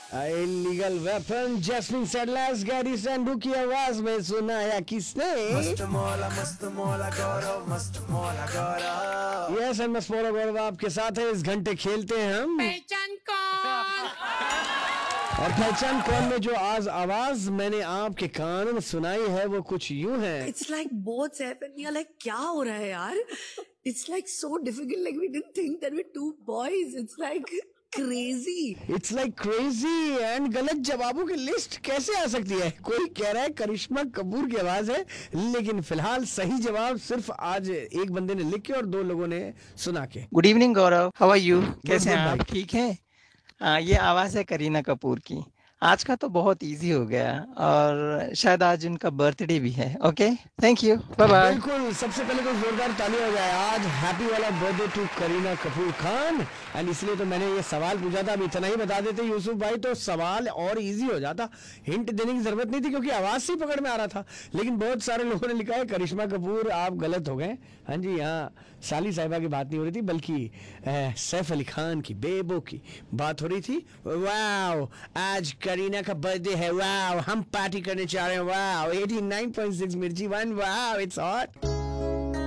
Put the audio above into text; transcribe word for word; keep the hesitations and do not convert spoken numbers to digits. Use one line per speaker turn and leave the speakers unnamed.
Illegal weapon jasmine सेडलर्स Gary Sandhu की आवाज में सुनाया किसने?
मस्त मौला मस्त मौला गौरव मस्त मौला गौरव।
यस एंड मस्त मौला गौरव आपके साथ है। इस घंटे खेलते हैं हम
पहचान कौन।
और पहचान कौन में जो आज आवाज मैंने आपके कान में सुनाई है वो कुछ यूं है।
It's like both happen. You're like, क्या हो रहा है यार? It's like so difficult. Like we didn't think that we're two boys. It's like crazy.
It's like crazy and गलत जवाबों की लिस्ट कैसे आ सकती है? कोई कह रहा है करिश्मा कपूर की आवाज है, लेकिन फिलहाल सही जवाब सिर्फ आज एक बंदे ने लिख के और दो लोगों ने सुना के।
Good evening Gaurav, how are you? कैसे हैं
good,
आप?
भाई।
ठीक है। हाँ, ये आवाज़ है करीना कपूर की। आज का तो बहुत इजी हो गया और शायद आज उनका बर्थडे भी है। Okay, thank you, bye bye.
बिल्कुल, सबसे पहले तो जोरदार ताली हो जाए। आज हैप्पी वाला birthday to Kareena Kapoor Khan. And इसलिए तो मैंने ये सवाल पूछा था। अब इतना ही बता देते यूसुफ भाई तो सवाल और इजी हो जाता। हिंट देने की जरूरत नहीं थी क्योंकि आवाज से ही पकड़ में आ रहा था। लेकिन बहुत सारे लोगों ने लिखा है करिश्मा कपूर, आप गलत हो गए। हाँ जी, यहाँ साली साहिबा की बात नहीं हो रही थी बल्कि सैफ अली खान की बेबो की बात हो रही थी। वाओ, आज करीना का बर्थडे है। वाओ, हम पार्टी करने जा रहे हैं। Wow, eighty nine point six मिर्ची वन। Wow, it's hot.